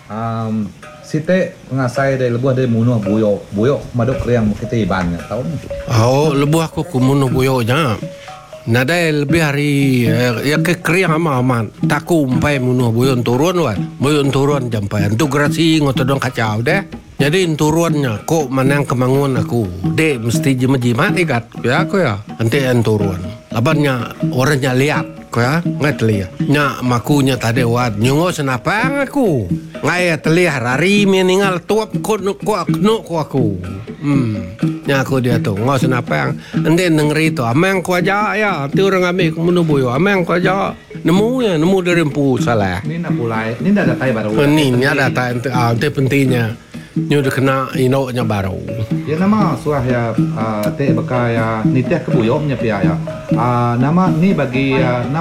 Site pengasai dari lebuh dari munuh buyok maduk yang kita ibannya tahu ni. Oh, lebuh aku kumunuh buyoknya. Nadai lebih hari ya ke kriang aman taku umpai munuh buyon turun jampai tu grasi ngotodong kacau deh. Jadi turunnya kok manang kemangun aku dek mesti jimat ikat ya aku ya nanti turun labannya orangnya lihat ko ya ngai telia nya makunya tade wat nyungo senapang aku ngai telia rari meningal tuap ko aku nya aku dia tu ngau senapang ende nengri tu amang ko aja ya tu orang ambil kumunuh buyo amang ko aja nemu dari empu salah Ni nak mulai ni dah datai baru. ni ada tak pentingnya ni udah kena inoknya baru. Ya nama suah ya te bekai ya niteh ke buyoknya pia ya. Nama ni bagi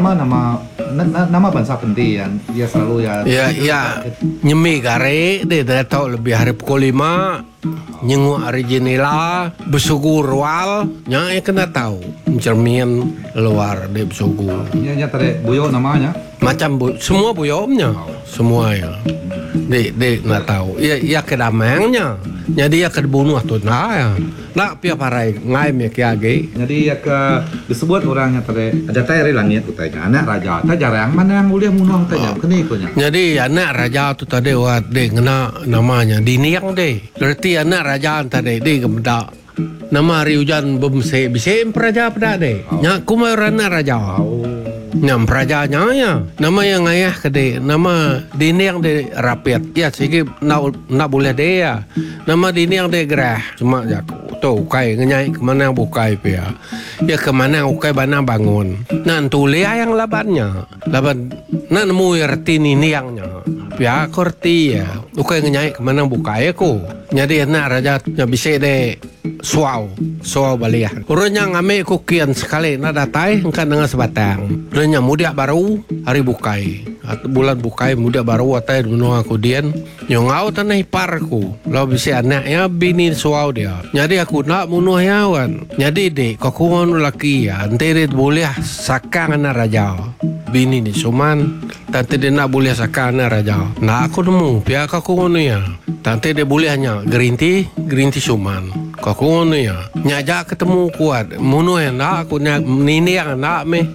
nama bangsa penting ya selalu ya. Ya nyemi gare dia dah tahu lebih hari pukul 5 nyengu hari jenela bersugur wal nya kena tahu cermin luar dia bersugur. Nya tadi buyok namanya. Macam semua buyoknya semua ya. Dek nak tahu. Ya kedamangnya. Jadi ya kebunuh tu nah ya. Nak pia parai ngai me kiage. Jadi ya ke disebut orangnya tadi ada tayari langit utanya anak raja ta jarang mana yang boleh munuh tanya kena ikunya. Jadi anak raja tu tadi wat dek ngena namanya Diniang deh. Berarti anak raja tadi dek kemudak nama hari hujan bemse bisa raja pada deh. Nya kumaran raja. Nyam prajanya ya nama yang ayah kede nama dini yang de rapiat ya sigi nak boleh dia nama dini yang de gerah cuma jaku tu ukai ngenyai kemana bukai pia ya kemana ukai bana bangun nan tulia yang laban nan nemu erti ini yangnya pia korti ya ukai ngenyai kemana bukai aku jadi anak raja nya bisa de suau baliah urangnya ngame kukian sekali nak datai engkan dengan sebatang urangnya muda baru hari bukai bulan bukai muda baru atai menua aku dian nyongau tanah iparku lo bisa anaknya bini suau dia jadi aku nak munuh yawan jadi dek kau laki ya anteret boleh sakang anak raja bini ni suman tante dia nak boleh sakang anak raja nak aku nemu pihak aku ngono ya tante dia boleh hanya gerinti suman kau ngono ya nyajak ketemu kuat munuh yang nak aku nini yang nak me